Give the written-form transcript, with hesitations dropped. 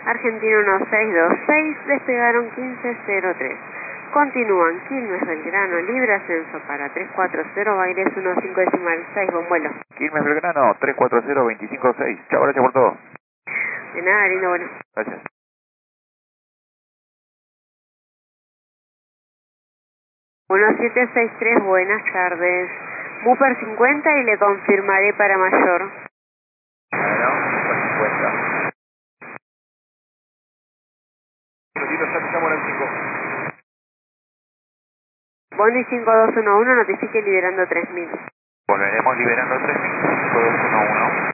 Argentina 1626, despegaron 1503. Continúan Quilmes, Belgrano, libre ascenso para 340, Baires 15.6, buen vuelo. Quilmes, Belgrano, 340-25-6. Chao, gracias por todo. De nada, lindo vuelo. Gracias. 1763, buenas tardes. Booper 50 y le confirmaré para mayor. Bueno, 50. Minutito, estamos en el 5. Bondi 5211, notifique liberando 3000. Volveremos liberando 3000, 5211.